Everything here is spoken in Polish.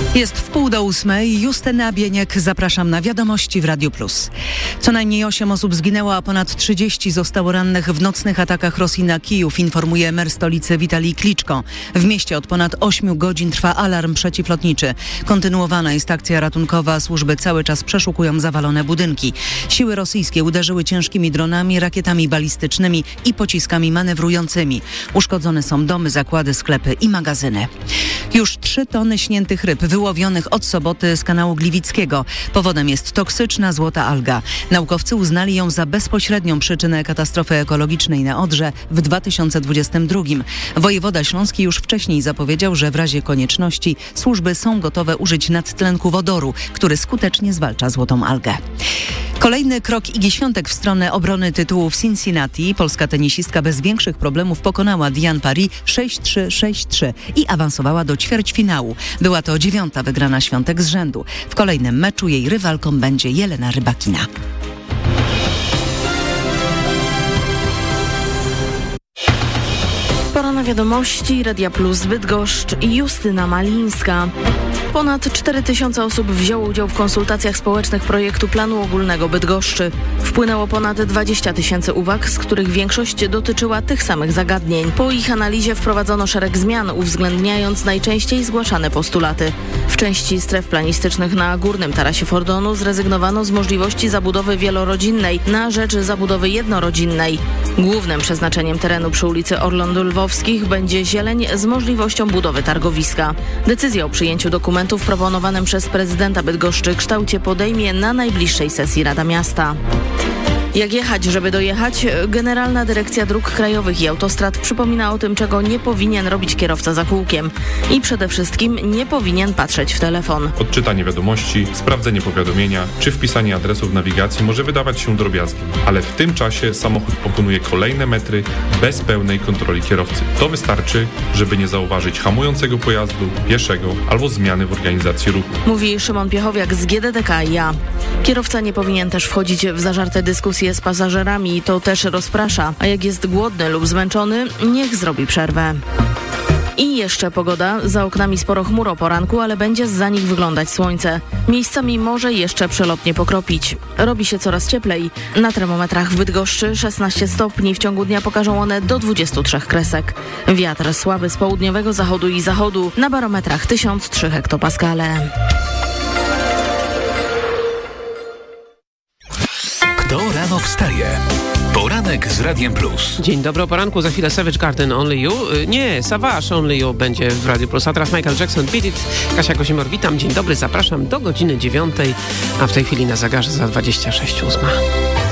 Jest 7:30. Justyna Bieniek, zapraszam na Wiadomości w Radiu Plus. Co najmniej 8 osób zginęło, a ponad 30 zostało rannych w nocnych atakach Rosji na Kijów, informuje mer stolicy Witalij Kliczko. W mieście od ponad 8 godzin trwa alarm przeciwlotniczy. Kontynuowana jest akcja ratunkowa, służby cały czas przeszukują zawalone budynki. Siły rosyjskie uderzyły ciężkimi dronami, rakietami balistycznymi i pociskami manewrującymi. Uszkodzone są domy, zakłady, sklepy i magazyny. Już 3 tony śniętych ryb wyłowionych od soboty z kanału Gliwickiego. Powodem jest toksyczna złota alga. Naukowcy uznali ją za bezpośrednią przyczynę katastrofy ekologicznej na Odrze w 2022. Wojewoda śląski już wcześniej zapowiedział, że w razie konieczności służby są gotowe użyć nadtlenku wodoru, który skutecznie zwalcza złotą algę. Kolejny krok Igi Świątek w stronę obrony tytułu w Cincinnati. Polska tenisistka bez większych problemów pokonała Diane Paris 6-3, 6-3 i awansowała do ćwierćfinału. Była to 9. wygrana Świątek z rzędu. W kolejnym meczu jej rywalką będzie Jelena Rybakina. Pora na Wiadomości Radia Plus Bydgoszcz i Justyna Malińska. Ponad 4000 osób wzięło udział w konsultacjach społecznych projektu Planu Ogólnego Bydgoszczy. Wpłynęło ponad 20 000 uwag, z których większość dotyczyła tych samych zagadnień. Po ich analizie wprowadzono szereg zmian, uwzględniając najczęściej zgłaszane postulaty. W części stref planistycznych na Górnym Tarasie Fordonu zrezygnowano z możliwości zabudowy wielorodzinnej na rzecz zabudowy jednorodzinnej. Głównym przeznaczeniem terenu przy ulicy Orląt Lwowskich będzie zieleń z możliwością budowy targowiska. Decyzja o przyjęciu dokumentów proponowanym przez prezydenta Bydgoszczy kształcie podejmie na najbliższej sesji Rada Miasta. Jak jechać, żeby dojechać? Generalna Dyrekcja Dróg Krajowych i Autostrad przypomina o tym, czego nie powinien robić kierowca za kółkiem. I przede wszystkim nie powinien patrzeć w telefon. Odczytanie wiadomości, sprawdzenie powiadomienia czy wpisanie adresu w nawigacji może wydawać się drobiazgiem, ale w tym czasie samochód pokonuje kolejne metry bez pełnej kontroli kierowcy. To wystarczy, żeby nie zauważyć hamującego pojazdu, pieszego albo zmiany w organizacji ruchu. Mówi Szymon Piechowiak z GDDKiA. Kierowca nie powinien też wchodzić w zażarte dyskusje z pasażerami, to też rozprasza, a jak jest głodny lub zmęczony, niech zrobi przerwę. I jeszcze pogoda. Za oknami sporo chmur o poranku, ale będzie zza nich wyglądać słońce. Miejscami może jeszcze przelotnie pokropić. Robi się coraz cieplej. Na termometrach w Bydgoszczy 16 stopni. W ciągu dnia pokażą one do 23 kresek. Wiatr słaby z południowego zachodu i zachodu. Na barometrach 1003 hektopaskale. Kto rano wstaje? Poranek z Radiem Plus. Dzień dobry, o poranku, za chwilę Savage Garden Only You. Nie, Savage Only You będzie w Radiu Plus. A teraz Michael Jackson, Beat It. Kasia Kosiemor, witam, dzień dobry, zapraszam do godziny 9, a w tej chwili na zegarze za 26:08.